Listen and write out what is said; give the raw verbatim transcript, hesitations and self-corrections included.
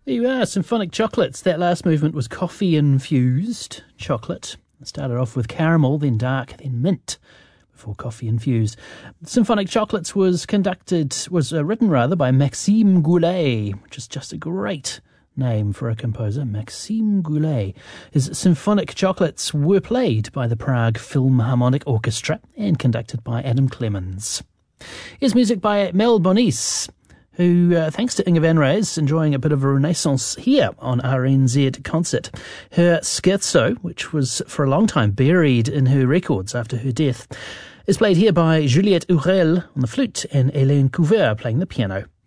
There you are, Symphonic Chocolates. That last movement was coffee-infused chocolate. It started off with caramel, then dark, then mint, before coffee-infused. Symphonic Chocolates was conducted, was uh, written rather, by Maxime Goulet, which is just a great name for a composer, Maxime Goulet. His Symphonic Chocolates were played by the Prague Philharmonic Orchestra and conducted by Adam Clemens. Here's music by Mel Bonis, who, uh, thanks to Inge van Rys, enjoying a bit of a renaissance here on R N Z Concert. Her Scherzo, which was for a long time buried in her records after her death, is played here by Juliette Urel on the flute and Hélène Couvert playing the piano.